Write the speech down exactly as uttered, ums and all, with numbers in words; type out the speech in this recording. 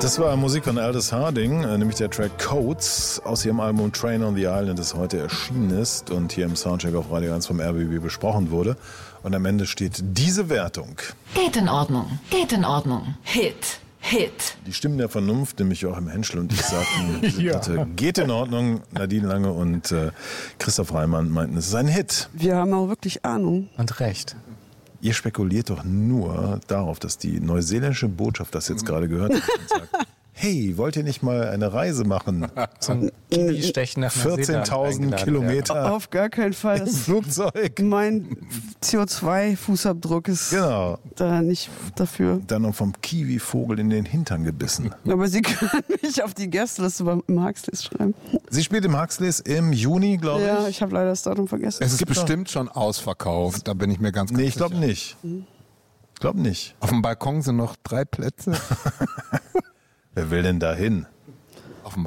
Das war Musik von Aldous Harding, nämlich der Track Codes aus ihrem Album Train on the Island, das heute erschienen ist und hier im Soundcheck auf Radio eins vom R B B besprochen wurde. Und am Ende steht diese Wertung. Geht in Ordnung, geht in Ordnung. Hit, Hit. Die Stimmen der Vernunft, nämlich Joachim Henschel und ich sagten, ja. bitte, geht in Ordnung. Nadine Lange und äh, Christoph Reimann meinten, es ist ein Hit. Wir haben auch wirklich Ahnung. Und recht. Ihr spekuliert doch nur darauf, dass die neuseeländische Botschaft das jetzt gerade gehört hat und sagt, hey, wollt ihr nicht mal eine Reise machen? Zum Kiwi-Stechen nach vierzehntausend Kilometer. Ja. Auf gar keinen Fall. Im Flugzeug. Mein C O zwei Fußabdruck ist genau. da nicht dafür. Dann noch vom Kiwi-Vogel in den Hintern gebissen. Aber Sie können mich auf die Gästeliste im Huxleys schreiben. Sie spielt im Huxleys im Juni, glaube ich. Ja, ich habe leider das Datum vergessen. Es ist bestimmt schon ausverkauft, da bin ich mir ganz, ganz Nee, ich glaube sicher. nicht. Ich glaube nicht. Auf dem Balkon sind noch drei Plätze. Wer will denn da hin?